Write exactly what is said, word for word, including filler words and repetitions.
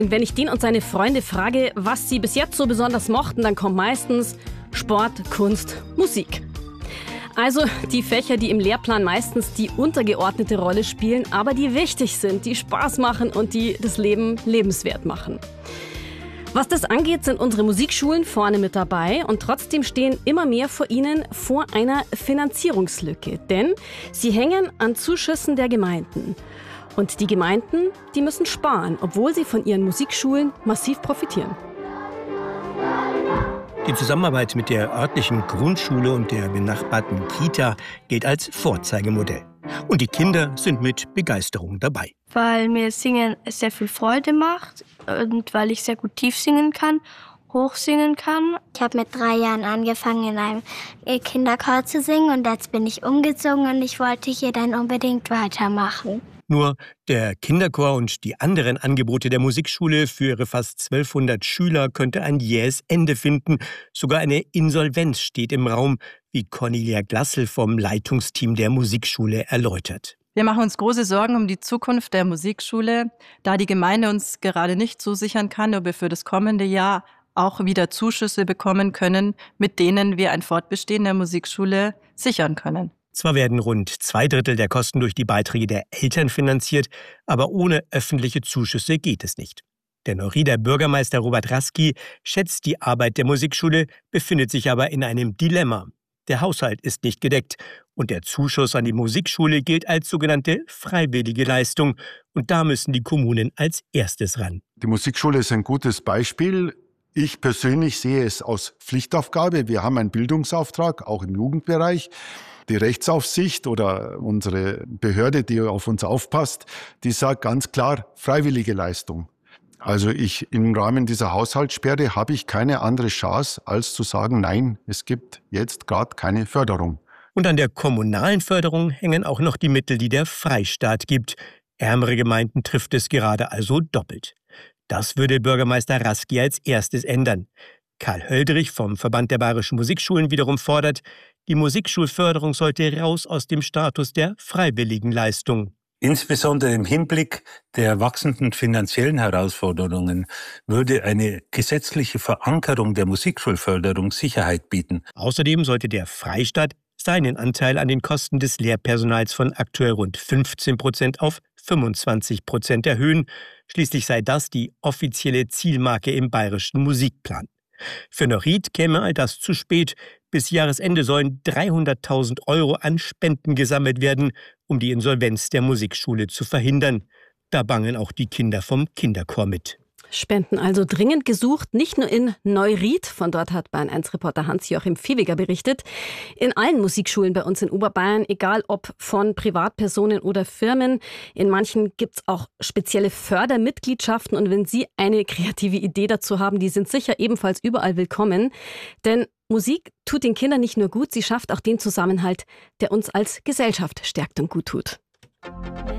Wenn ich den und seine Freunde frage, was sie bis jetzt so besonders mochten, dann kommt meistens Sport, Kunst, Musik. Also die Fächer, die im Lehrplan meistens die untergeordnete Rolle spielen, aber die wichtig sind, die Spaß machen und die das Leben lebenswert machen. Was das angeht, sind unsere Musikschulen vorne mit dabei und trotzdem stehen immer mehr vor ihnen vor einer Finanzierungslücke. Denn sie hängen an Zuschüssen der Gemeinden. Und die Gemeinden, die müssen sparen, obwohl sie von ihren Musikschulen massiv profitieren. Die Zusammenarbeit mit der örtlichen Grundschule und der benachbarten Kita gilt als Vorzeigemodell. Und die Kinder sind mit Begeisterung dabei. Weil mir Singen sehr viel Freude macht und weil ich sehr gut tief singen kann, hoch singen kann. Ich habe mit drei Jahren angefangen, in einem Kinderchor zu singen und jetzt bin ich umgezogen und ich wollte hier dann unbedingt weitermachen. Nur der Kinderchor und die anderen Angebote der Musikschule für ihre fast zwölfhundert Schüler könnte ein jähes Ende finden. Sogar eine Insolvenz steht im Raum, wie Cornelia Glassel vom Leitungsteam der Musikschule erläutert. Wir machen uns große Sorgen um die Zukunft der Musikschule, da die Gemeinde uns gerade nicht zusichern kann, ob wir für das kommende Jahr auch wieder Zuschüsse bekommen können, mit denen wir ein Fortbestehen der Musikschule sichern können. Zwar werden rund zwei Drittel der Kosten durch die Beiträge der Eltern finanziert, aber ohne öffentliche Zuschüsse geht es nicht. Der Neurieder Bürgermeister Robert Raski schätzt die Arbeit der Musikschule, befindet sich aber in einem Dilemma. Der Haushalt ist nicht gedeckt und der Zuschuss an die Musikschule gilt als sogenannte freiwillige Leistung. Und da müssen die Kommunen als erstes ran. Die Musikschule ist ein gutes Beispiel. Ich persönlich sehe es als Pflichtaufgabe. Wir haben einen Bildungsauftrag, auch im Jugendbereich. Die Rechtsaufsicht oder unsere Behörde, die auf uns aufpasst, die sagt ganz klar, freiwillige Leistung. Also ich im Rahmen dieser Haushaltssperre habe ich keine andere Chance, als zu sagen, nein, es gibt jetzt gerade keine Förderung. Und an der kommunalen Förderung hängen auch noch die Mittel, die der Freistaat gibt. Ärmere Gemeinden trifft es gerade also doppelt. Das würde Bürgermeister Raski als erstes ändern. Karl Höldrich vom Verband der Bayerischen Musikschulen wiederum fordert, die Musikschulförderung sollte raus aus dem Status der freiwilligen Leistung. Insbesondere im Hinblick der wachsenden finanziellen Herausforderungen würde eine gesetzliche Verankerung der Musikschulförderung Sicherheit bieten. Außerdem sollte der Freistaat seinen Anteil an den Kosten des Lehrpersonals von aktuell rund fünfzehn Prozent auf fünfundzwanzig Prozent erhöhen. Schließlich sei das die offizielle Zielmarke im bayerischen Musikplan. Für Neuried käme all das zu spät. Bis Jahresende sollen dreihunderttausend Euro an Spenden gesammelt werden, um die Insolvenz der Musikschule zu verhindern. Da bangen auch die Kinder vom Kinderchor mit. Spenden also dringend gesucht, nicht nur in Neuried, von dort hat Bayern eins Reporter Hans-Joachim Viehweger berichtet, in allen Musikschulen bei uns in Oberbayern, egal ob von Privatpersonen oder Firmen. In manchen gibt es auch spezielle Fördermitgliedschaften und wenn Sie eine kreative Idee dazu haben, die sind sicher ebenfalls überall willkommen. Denn Musik tut den Kindern nicht nur gut, sie schafft auch den Zusammenhalt, der uns als Gesellschaft stärkt und gut tut.